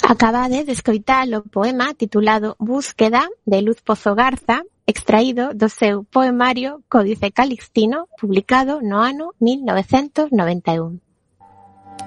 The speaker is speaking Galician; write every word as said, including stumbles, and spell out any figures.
Acabade de escoitar o poema titulado Búsqueda, de Luz Pozo Garza, extraído do seu poemario Códice Calixtino, publicado no ano mil novecentos noventa e un.